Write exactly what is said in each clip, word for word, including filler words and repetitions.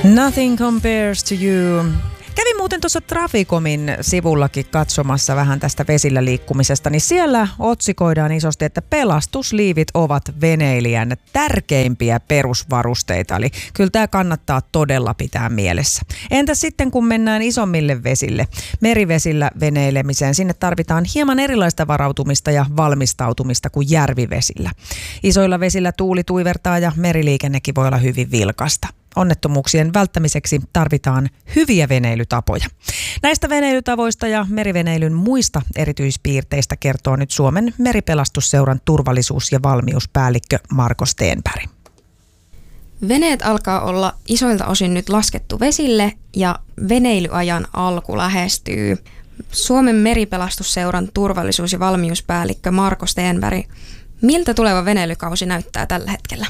Nothing compares to you. Kävin muuten tuossa Traficomin sivullakin katsomassa vähän tästä vesillä liikkumisesta, niin siellä otsikoidaan isosti, että pelastusliivit ovat veneilijän tärkeimpiä perusvarusteita. Eli kyllä tämä kannattaa todella pitää mielessä. Entä sitten kun mennään isommille vesille, merivesillä veneilemiseen, sinne tarvitaan hieman erilaista varautumista ja valmistautumista kuin järvivesillä. Isoilla vesillä tuuli tuivertaa ja meriliikennekin voi olla hyvin vilkasta. Onnettomuuksien välttämiseksi tarvitaan hyviä veneilytapoja. Näistä veneilytavoista ja meriveneilyn muista erityispiirteistä kertoo nyt Suomen meripelastusseuran turvallisuus- ja valmiuspäällikkö Marko Stenberg. Veneet alkaa olla isoilta osin nyt laskettu vesille ja veneilyajan alku lähestyy. Suomen meripelastusseuran turvallisuus- ja valmiuspäällikkö Marko Stenberg. Miltä tuleva veneilykausi näyttää tällä hetkellä?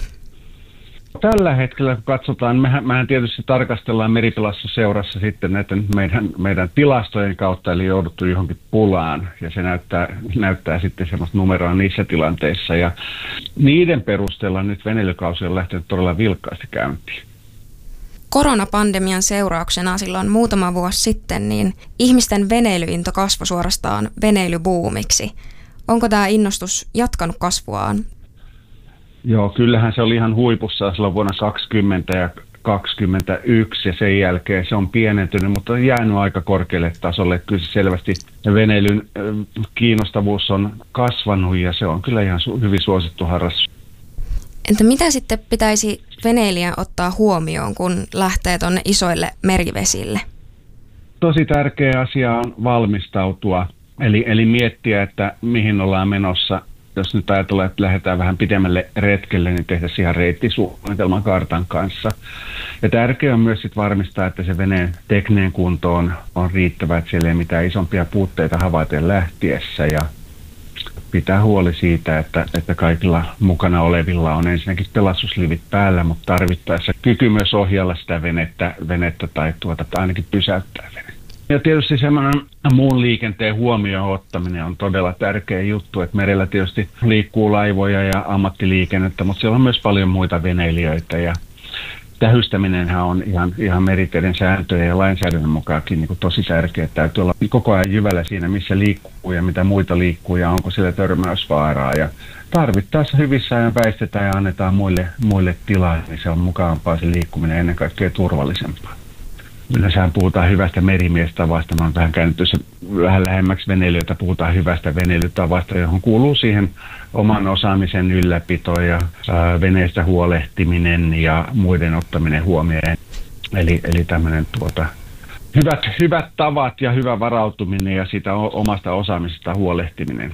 Tällä hetkellä, kun katsotaan, mehän, mehän tietysti tarkastellaan meripelastuseurassa sitten näiden meidän, meidän tilastojen kautta, eli jouduttu johonkin pulaan, ja se näyttää, näyttää sitten semmoista numeroa niissä tilanteissa, ja niiden perusteella nyt veneilykausi on lähtenyt todella vilkkaasti käyntiin. Koronapandemian seurauksena silloin muutama vuosi sitten, niin ihmisten veneilyinto kasvoi suorastaan veneilybuumiksi. Onko tämä innostus jatkanut kasvuaan? Joo, kyllähän se oli ihan huipussa silloin vuonna kaksikymmentä ja kaksikymmentäyksi ja sen jälkeen se on pienentynyt, mutta on jäänyt aika korkealle tasolle. Kyllä se selvästi veneilyn kiinnostavuus on kasvanut ja se on kyllä ihan su- hyvin suosittu harrastus. Entä mitä sitten pitäisi veneilijän ottaa huomioon, kun lähtee tuonne isoille merivesille? Tosi tärkeä asia on valmistautua, eli, eli miettiä, että mihin ollaan menossa. Jos nyt ajatellaan, että lähdetään vähän pidemmälle retkelle, niin tehdään ihan reittisuunnitelman kartan kanssa. Ja tärkeää on myös sit varmistaa, että se veneen tekninen kunto on, on riittävä, että siellä ei mitään isompia puutteita havaita lähtiessä. Ja pitää huoli siitä, että, että kaikilla mukana olevilla on ensinnäkin pelastusliivit päällä, mutta tarvittaessa kyky myös ohjalla sitä venettä, venettä tai tuota, tai ainakin pysäyttää venettä. Ja tietysti semmoinen muun liikenteen huomioon ottaminen on todella tärkeä juttu, että merellä tietysti liikkuu laivoja ja ammattiliikennettä, mutta siellä on myös paljon muita veneilijöitä ja tähystäminenhän on ihan, ihan meriteiden sääntöjen ja lainsäädännön mukaankin niin kuin tosi tärkeää. Täytyy olla koko ajan jyvällä siinä, missä liikkuu ja mitä muita liikkuu ja onko siellä törmäysvaaraa. Ja tarvittaessa hyvissä ajan väistetään ja annetaan muille, muille tilaa, niin se on mukavampaa se liikkuminen ennen kaikkea turvallisempaa. Yleensähän puhutaan hyvästä merimiestavoista. Mä oon vähän käynyt tuossa vähän lähemmäksi veneilyitä. Puhutaan hyvästä veneilytavasta, johon kuuluu siihen oman osaamisen ylläpito ja ää, veneestä huolehtiminen ja muiden ottaminen huomioon. Eli, eli tämmöinen tuota, hyvät, hyvät tavat ja hyvä varautuminen ja sitä omasta osaamisesta huolehtiminen.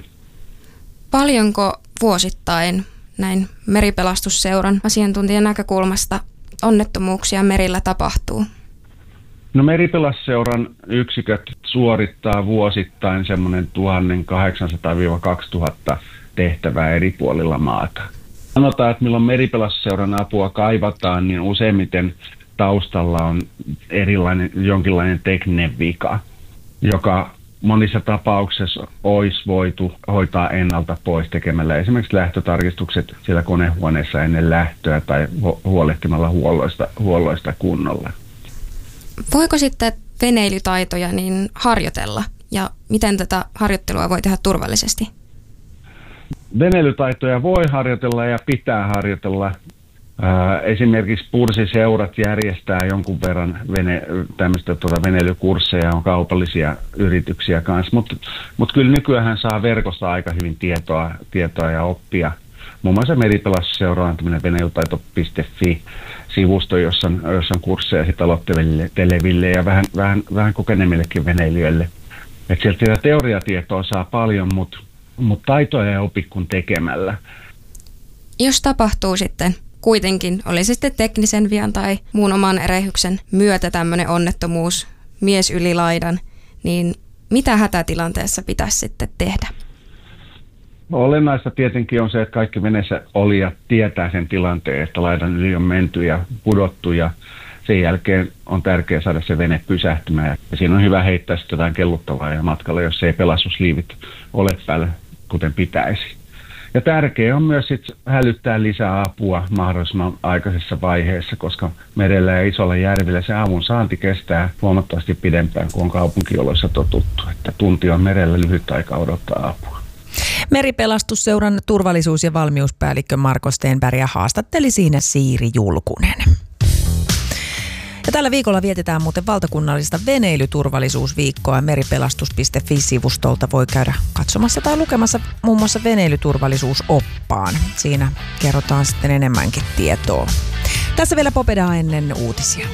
Paljonko vuosittain näin meripelastusseuran asiantuntijan näkökulmasta onnettomuuksia merillä tapahtuu? No meripelastusseuran yksiköt suorittaa vuosittain semmoinen tuhatkahdeksansataa kaksituhatta tehtävää eri puolilla maata. Sanotaan, että milloin meripelastusseuran apua kaivataan, niin useimmiten taustalla on erilainen, jonkinlainen tekninen vika, joka monissa tapauksissa olisi voitu hoitaa ennalta pois tekemällä esimerkiksi lähtötarkistukset siellä konehuoneessa ennen lähtöä tai huolehtimalla huolloista, huolloista kunnolla. Voiko sitten veneilytaitoja niin harjoitella ja miten tätä harjoittelua voi tehdä turvallisesti? Veneilytaitoja voi harjoitella ja pitää harjoitella. Ää, esimerkiksi pursiseurat järjestää jonkun verran vene, tämmöistä tuota veneilykursseja, on kaupallisia yrityksiä kanssa, mutta mut kyllä nykyään saa verkosta aika hyvin tietoa, tietoa ja oppia. Muun muassa meripelastusseuraa on tämmöinen veneilytaito piste fi-sivusto, jossa on, jossa on kursseja sit aloitteleville ja vähän, vähän, vähän kokeneemmillekin veneilijöille. Et sieltä sitä teoriatietoa saa paljon, mutta mut taitoja ei opi kuin tekemällä. Jos tapahtuu sitten kuitenkin, oli se sitten teknisen vian tai muun oman erehyksen myötä tämmöinen onnettomuus, mies yli laidan, niin mitä hätätilanteessa pitäisi sitten tehdä? Olennaista tietenkin on se, että kaikki veneessä olijat tietää sen tilanteen, että laidan yli on menty ja pudottu ja sen jälkeen on tärkeää saada se vene pysähtymään. Ja siinä on hyvä heittää sitten jotain kelluttavaa ja matkalla, jos ei pelastusliivit ole päällä kuten pitäisi. Ja tärkeää on myös sit hälyttää lisää apua mahdollisimman aikaisessa vaiheessa, koska merellä ja isolla järvillä se avun saanti kestää huomattavasti pidempään kuin on kaupunkioloissa totuttu, että tunti on merellä lyhyt aika odottaa apua. Meripelastusseuran turvallisuus- ja valmiuspäällikkö Marko Stenberg haastatteli siinä Siiri Julkunen. Ja tällä viikolla vietetään muuten valtakunnallista veneilyturvallisuusviikkoa. Meripelastus piste fi-sivustolta voi käydä katsomassa tai lukemassa muun muassa veneilyturvallisuusoppaan. Siinä kerrotaan sitten enemmänkin tietoa. Tässä vielä Popedaa ennen uutisia.